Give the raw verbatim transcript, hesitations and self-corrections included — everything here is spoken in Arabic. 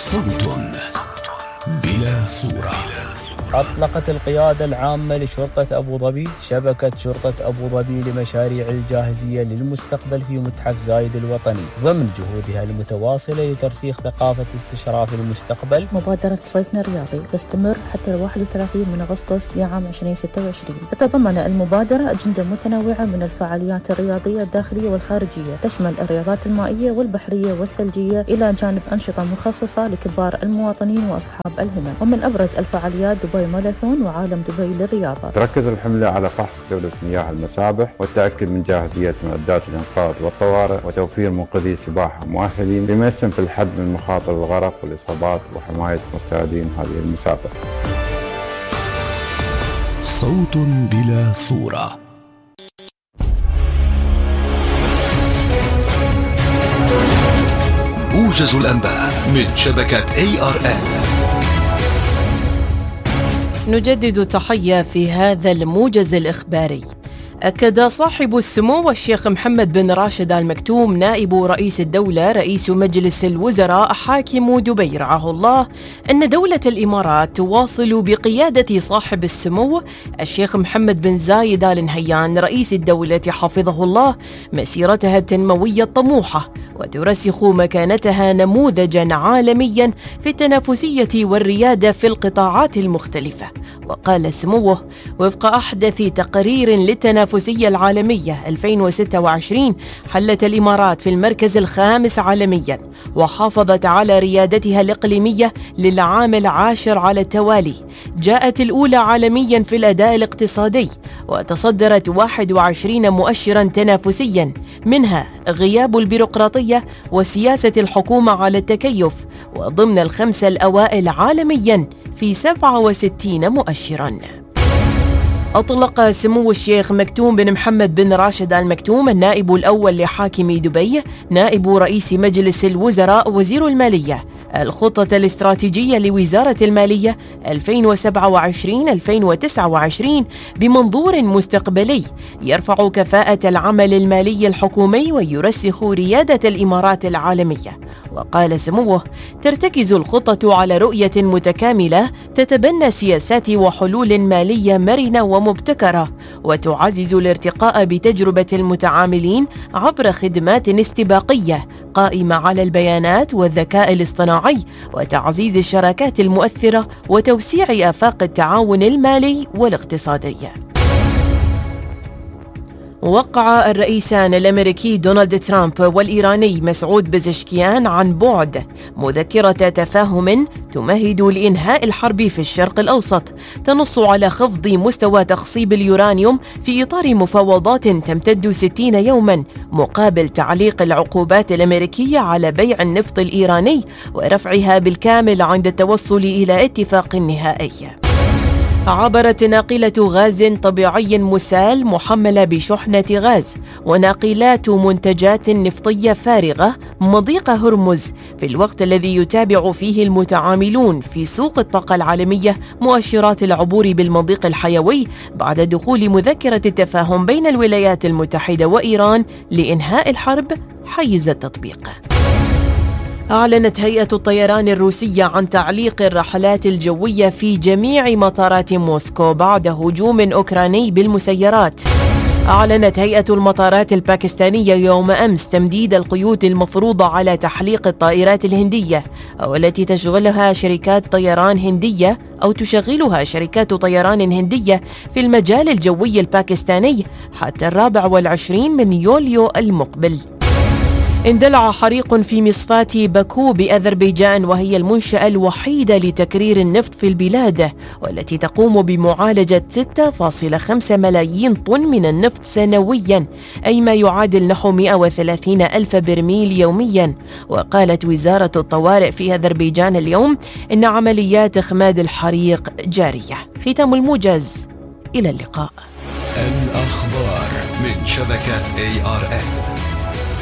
صوت بلا صورة. أطلقت القيادة العامة لشرطة أبو ظبي شبكة شرطة أبو ظبي لمشاريع الجاهزية للمستقبل في متحف زايد الوطني ضمن جهودها المتواصلة لترسيخ ثقافة استشراف المستقبل. مبادرة صيفنا الرياضي تستمر حتى واحد وثلاثين من أغسطس لعام ألفين وستة وعشرين. تتضمن المبادرة أجندة متنوعة من الفعاليات الرياضية الداخلية والخارجية، تشمل الرياضات المائية والبحرية والثلجية إلى جانب أنشطة مخصصة لكبار المواطنين وأصحاب الهمم. ومن أبرز الفعاليات دبي ماراثون وعالم دبي للرياضة. تركز الحملة على فحص جودة مياه المسابح والتأكد من جاهزية معدات الإنقاذ والطوارئ وتوفير منقذي سباحة مؤهلين بما يسهم في الحد من مخاطر الغرق والإصابات وحماية مشاهدين هذه المسابقة. صوت بلا صورة. موجز الأنباء من شبكة إيه آر إل. نجدد التحية في هذا الموجز الإخباري. أكد صاحب السمو الشيخ محمد بن راشد آل مكتوم نائب رئيس الدولة رئيس مجلس الوزراء حاكم دبي رعاه الله أن دولة الإمارات تواصل بقيادة صاحب السمو الشيخ محمد بن زايد آل نهيان رئيس الدولة حفظه الله مسيرتها التنموية الطموحة، وترسخ مكانتها نموذجا عالميا في التنافسية والريادة في القطاعات المختلفة. وقال سموه: وفق أحدث تقرير للتنافسية التنافسية العالمية ألفين وستة وعشرين حلت الإمارات في المركز الخامس عالميا، وحافظت على ريادتها الإقليمية للعام العاشر على التوالي. جاءت الأولى عالميا في الأداء الاقتصادي، وتصدرت واحد وعشرين مؤشرا تنافسيا، منها غياب البيروقراطية وسياسة الحكومة على التكيف، وضمن الخمسة الأوائل عالميا في سبعة وستين مؤشرا. أطلق سمو الشيخ مكتوم بن محمد بن راشد آل مكتوم النائب الأول لحاكم دبي نائب رئيس مجلس الوزراء وزير المالية الخطة الاستراتيجية لوزارة المالية ألفين وسبعة وعشرين ألفين وتسعة وعشرين بمنظور مستقبلي يرفع كفاءة العمل المالي الحكومي ويرسخ ريادة الإمارات العالمية. وقال سموه: ترتكز الخطة على رؤية متكاملة تتبنى سياسات وحلول مالية مرنة ومبتكرة، وتعزز الارتقاء بتجربة المتعاملين عبر خدمات استباقية قائمة على البيانات والذكاء الاصطناعي، وتعزيز الشراكات المؤثرة وتوسيع آفاق التعاون المالي والاقتصادي. وقع الرئيسان الأمريكي دونالد ترامب والإيراني مسعود بزشكيان عن بعد مذكرة تفاهم تمهد لإنهاء الحرب في الشرق الأوسط، تنص على خفض مستوى تخصيب اليورانيوم في إطار مفاوضات تمتد ستين يوما مقابل تعليق العقوبات الأمريكية على بيع النفط الإيراني ورفعها بالكامل عند التوصل إلى اتفاق نهائي. عبرت ناقلة غاز طبيعي مسال محملة بشحنة غاز وناقلات منتجات نفطية فارغة مضيق هرمز في الوقت الذي يتابع فيه المتعاملون في سوق الطاقة العالمية مؤشرات العبور بالمضيق الحيوي بعد دخول مذكرة التفاهم بين الولايات المتحدة وإيران لإنهاء الحرب حيز التطبيق. أعلنت هيئة الطيران الروسية عن تعليق الرحلات الجوية في جميع مطارات موسكو بعد هجوم أوكراني بالمسيرات. أعلنت هيئة المطارات الباكستانية يوم أمس تمديد القيود المفروضة على تحليق الطائرات الهندية أو التي تشغلها شركات طيران هندية أو تشغلها شركات طيران هندية في المجال الجوي الباكستاني حتى الرابع والعشرين من يوليو المقبل. اندلع حريق في مصفاة باكو بأذربيجان، وهي المنشأة الوحيدة لتكرير النفط في البلاد، والتي تقوم بمعالجة ستة فاصلة خمسة ملايين طن من النفط سنويا، أي ما يعادل نحو مئة وثلاثين ألف برميل يوميا. وقالت وزارة الطوارئ في أذربيجان اليوم إن عمليات إخماد الحريق جارية. ختام الموجز، إلى اللقاء. الأخبار من شبكة إيه آر إل.